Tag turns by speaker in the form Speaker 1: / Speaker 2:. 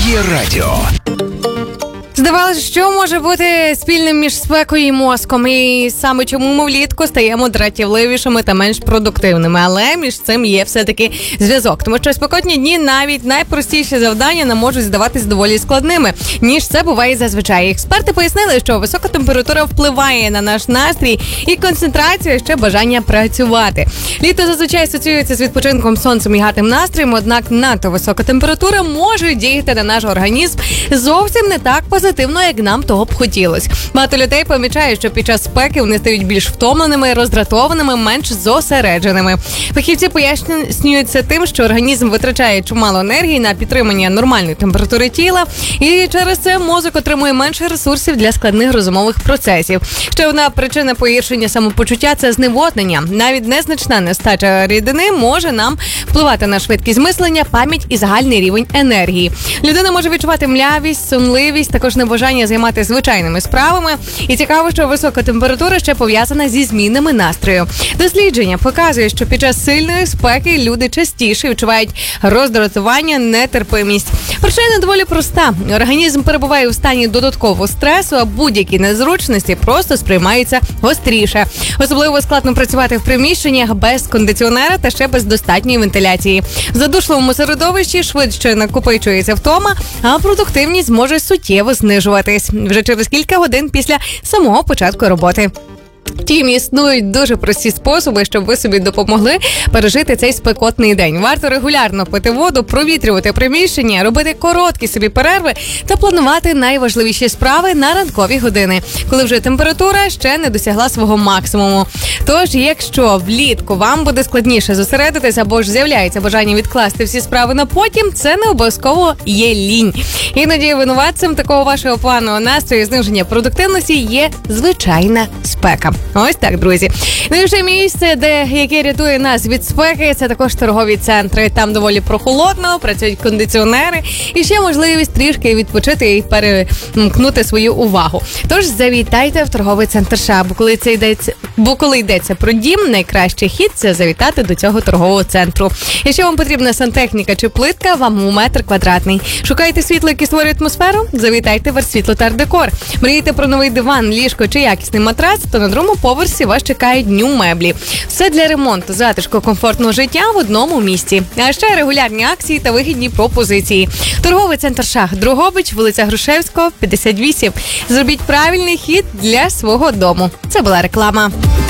Speaker 1: Є радіо.
Speaker 2: Здавалося, що може бути спільним між спекою і мозком, і саме чому ми влітку стаємо дратівливішими та менш продуктивними. Але між цим є все-таки зв'язок, тому що спекотні дні навіть найпростіші завдання нам можуть здаватись доволі складними, ніж це буває зазвичай. Експерти пояснили, що висока температура впливає на наш настрій і концентрацію, ще бажання працювати. Літо зазвичай асоціюється з відпочинком, сонцем і гарним настроєм, однак надто висока температура може діяти на наш організм зовсім не так позитивно, як нам того б хотілося. Багато людей помічають, що під час спеки вони стають більш втомленими, роздратованими, менш зосередженими. Фахівці пояснюють це тим, що організм витрачає чимало енергії на підтримання нормальної температури тіла, і через це мозок отримує менше ресурсів для складних розумових процесів. Ще одна причина погіршення самопочуття – це зневоднення. Навіть незначна нестача рідини може нам впливати на швидкість мислення, пам'ять і загальний рівень енергії. Людина може відчувати млявість, сонливість, також небажання займатися звичайними справами. І цікаво, що висока температура ще пов'язана зі змінами настрою. Дослідження показує, що під час сильної спеки люди частіше відчувають роздратування, нетерпимість. Причина доволі проста. Організм перебуває у стані додаткового стресу, а будь-які незручності просто сприймаються гостріше. Особливо складно працювати в приміщеннях без кондиціонера та ще без достатньої вентиляції. В задушливому середовищі швидше накопичується втома, а продуктивність може суттєво знижуватись вже через кілька годин після самого початку роботи. Втім, існують дуже прості способи, щоб ви собі допомогли пережити цей спекотний день. Варто регулярно пити воду, провітрювати приміщення, робити короткі собі перерви та планувати найважливіші справи на ранкові години, коли вже температура ще не досягла свого максимуму. Тож, якщо влітку вам буде складніше зосередитись або ж з'являється бажання відкласти всі справи на потім, це не обов'язково є лінь. Іноді винуватцем такого вашого поганого настрою, зниження продуктивності є звичайна спека. Ось так, друзі. Найбільше місце, яке рятує нас від спеки, це також торгові центри. Там доволі прохолодно, працюють кондиціонери і ще можливість трішки відпочити і перемкнути свою увагу. Тож завітайте в торговий центр США, бо коли йдеться про дім, найкращий хід – це завітати до цього торгового центру. Якщо вам потрібна сантехніка чи плитка, вам у метр квадратний. Шукаєте світло, яке створює атмосферу? Завітайте в Арт-світло та Арт-декор. Мрієте про новий диван, ліжко чи якісний матрац? То на другому поверсі вас чекають Нью меблі. Все для ремонту, затишку, комфортного життя в одному місці. А ще регулярні акції та вигідні пропозиції. Торговий центр Шах, Дрогобич, вулиця Грушевського, 58. Зробіть правильний хід для свого дому. Це була реклама.